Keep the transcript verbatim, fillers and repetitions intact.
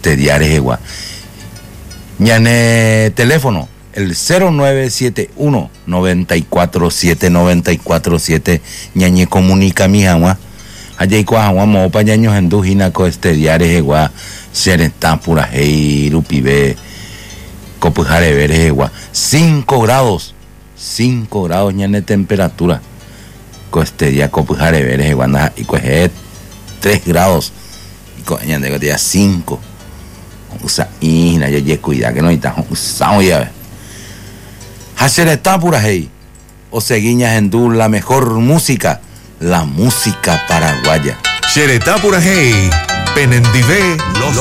este diario igual. Ñane teléfono el cero nueve siete uno noventa y cuatro siete noventa y cuatro siete ñañe comunica mi agua allá y cuajagua mo pa ñaños en dujina co este diario igual serenta pura hey rupibe copujare veres igual cinco grados cinco grados ñane temperatura co este día copujare veres igual y coge tres grados y co ñane co día cinco usa ina ya ye cuida que no está usado ya hacer está pura hey o seguiñas en du la mejor música la música paraguaya Xeretá pura hey Penendivé los